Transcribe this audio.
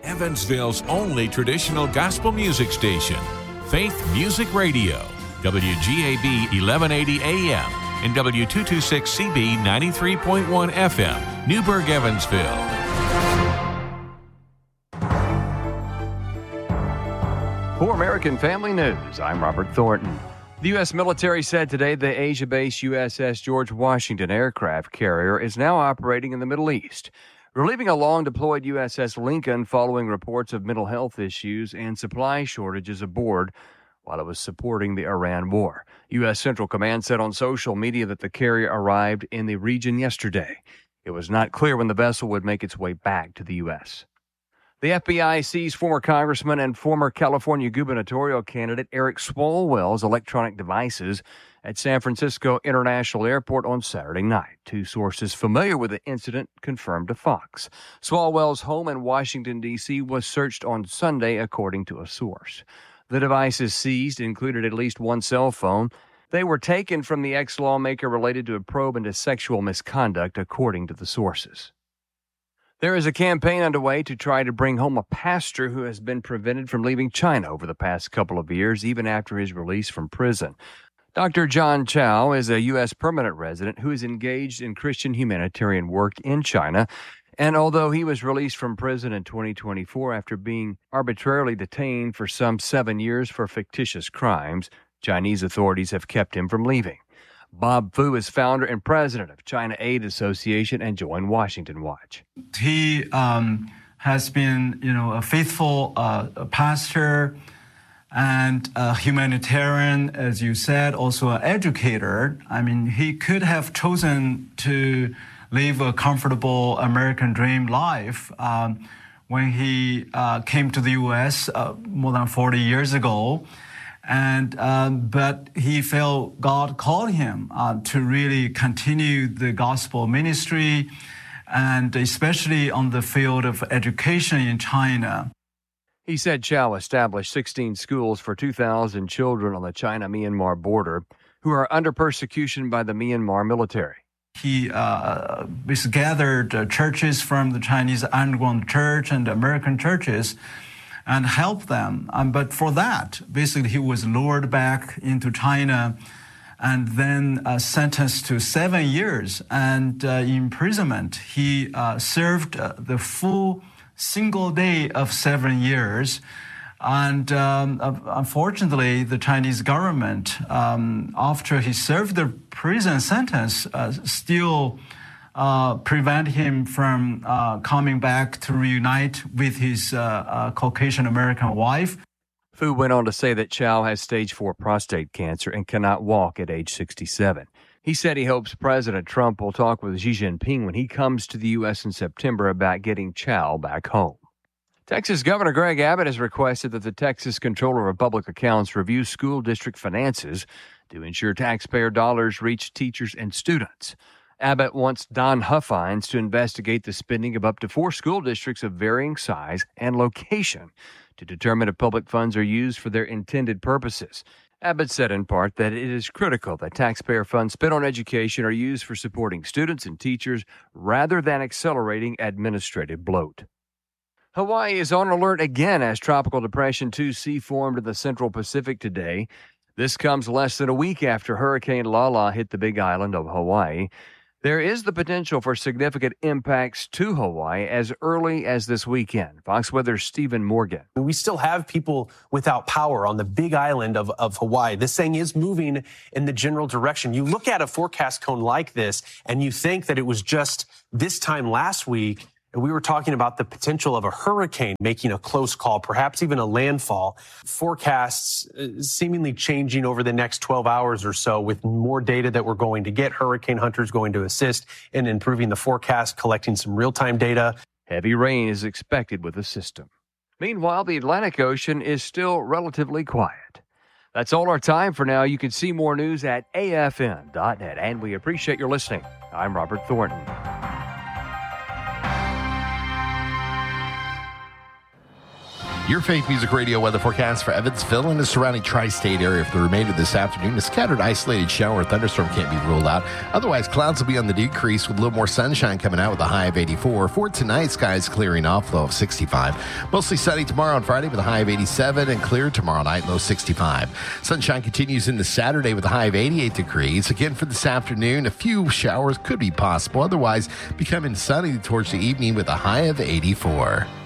Evansville's only traditional gospel music station, Faith Music Radio, WGAB 1180 AM and W226CB 93.1 FM, Newburgh, Evansville. For American Family News, I'm Robert Thornton. The U.S. military said today the Asia-based USS George Washington aircraft carrier is now operating in the Middle East, relieving a long-deployed USS Lincoln following reports of mental health issues and supply shortages aboard while it was supporting the Iran war. U.S. Central Command said on social media that the carrier arrived in the region yesterday. It was not clear when the vessel would make its way back to the U.S. The FBI seized former Congressman and former California gubernatorial candidate Eric Swalwell's electronic devices at San Francisco International Airport on Saturday night. Two sources familiar with the incident confirmed to Fox. Swalwell's home in Washington, D.C. was searched on Sunday, according to a source. The devices seized included at least one cell phone. They were taken from the ex-lawmaker related to a probe into sexual misconduct, according to the sources. There is a campaign underway to try to bring home a pastor who has been prevented from leaving China over the past couple of years, even after his release from prison. Dr. John Chow is a U.S. permanent resident who is engaged in Christian humanitarian work in China. And although he was released from prison in 2024 after being arbitrarily detained for some 7 years for fictitious crimes, Chinese authorities have kept him from leaving. Bob Fu is founder and president of China Aid Association and joined Washington Watch. He has been, a faithful pastor and a humanitarian, as you said, also an educator. I mean, he could have chosen to live a comfortable American dream life when he came to the U.S. More than 40 years ago. But he felt God called him to really continue the gospel ministry, and especially on the field of education in China. He said Chow established 16 schools for 2,000 children on the China-Myanmar border who are under persecution by the Myanmar military. He gathered churches from the Chinese underground church and American churches and help them. But for that, basically, he was lured back into China and then sentenced to 7 years and imprisonment. He served the full single day of 7 years. And unfortunately, the Chinese government, after he served the prison sentence, still prevent him from coming back to reunite with his Caucasian American wife. Fu went on to say that Chow has stage 4 prostate cancer and cannot walk at age 67. He said he hopes President Trump will talk with Xi Jinping when he comes to the U.S. in September about getting Chow back home. Texas Governor Greg Abbott has requested that the Texas Comptroller of Public Accounts review school district finances to ensure taxpayer dollars reach teachers and students. Abbott wants Don Huffines to investigate the spending of up to 4 school districts of varying size and location to determine if public funds are used for their intended purposes. Abbott said in part that it is critical that taxpayer funds spent on education are used for supporting students and teachers rather than accelerating administrative bloat. Hawaii is on alert again as Tropical Depression 2C formed in the Central Pacific today. This comes less than a week after Hurricane Lala hit the Big Island of Hawaii. There is the potential for significant impacts to Hawaii as early as this weekend. Fox Weather's Stephen Morgan. We still have people without power on the Big Island of Hawaii. This thing is moving in the general direction. You look at a forecast cone like this, and you think that it was just this time last week, and we were talking about the potential of a hurricane making a close call, perhaps even a landfall. Forecasts seemingly changing over the next 12 hours or so with more data that we're going to get. Hurricane hunters going to assist in improving the forecast, collecting some real-time data. Heavy rain is expected with the system. Meanwhile, the Atlantic Ocean is still relatively quiet. That's all our time for now. You can see more news at afn.net, and we appreciate your listening. I'm Robert Thornton. Your Faith Music Radio weather forecast for Evansville and the surrounding tri-state area for the remainder of this afternoon. A scattered isolated shower or thunderstorm can't be ruled out. Otherwise, clouds will be on the decrease with a little more sunshine coming out with a high of 84. For tonight, skies clearing off, low of 65. Mostly sunny tomorrow on Friday with a high of 87 and clear tomorrow night, low 65. Sunshine continues into Saturday with a high of 88 degrees. Again, for this afternoon, a few showers could be possible. Otherwise, becoming sunny towards the evening with a high of 84.